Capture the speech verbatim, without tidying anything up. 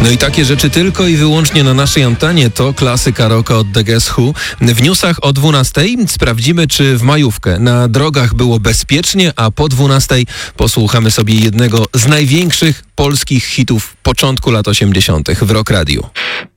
No i takie rzeczy tylko i wyłącznie na naszej antenie to klasyka rocka od The Guess Who. W newsach o dwunastej sprawdzimy, czy w majówkę na drogach było bezpiecznie, a po dwunastej posłuchamy sobie jednego z największych polskich hitów początku lat osiemdziesiątych w Rock Radio.